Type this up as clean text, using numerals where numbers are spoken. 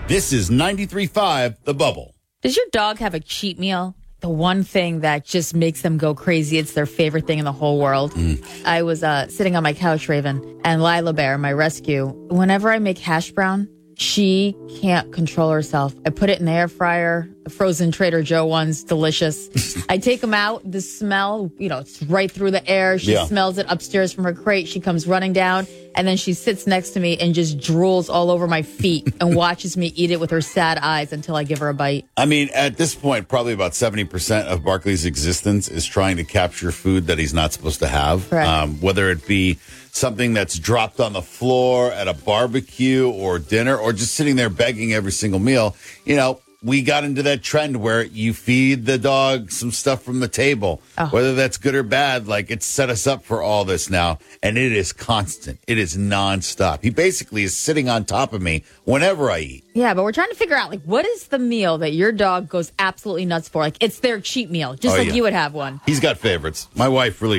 This is 93.5 The Bubble. Does your dog have a cheat meal? The one thing that just makes them go crazy. It's their favorite thing in the whole world. I was sitting on my couch, Raven, and Lila Bear, my rescue, whenever I make hash brown, she can't control herself. I put it in the air fryer, the frozen Trader Joe ones, delicious. I take them out, the smell, it's right through the air. She smells it upstairs from her crate. She comes running down, and then she sits next to me and just drools all over my feet and watches me eat it with her sad eyes until I give her a bite. I mean, at this point, probably about 70% of Barkley's existence is trying to capture food that he's not supposed to have. Correct. Whether it be something that's dropped on the floor at a barbecue or dinner or just sitting there begging every single meal. We got into that trend where you feed the dog some stuff from the table, whether that's good or bad. Like, it's set us up for all this now, and it is constant. It is nonstop. He basically is sitting on top of me whenever I eat. Yeah, but we're trying to figure out, what is the meal that your dog goes absolutely nuts for? It's their cheat meal, just you would have one. He's got favorites. My wife really